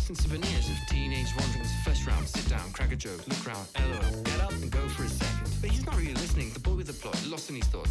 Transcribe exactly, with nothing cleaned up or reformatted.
collecting souvenirs of teenage wanderings, first round, sit down, crack a joke, look round, LOL, get up and go for a second. But he's not really listening, the boy with the plot, lost in his thoughts.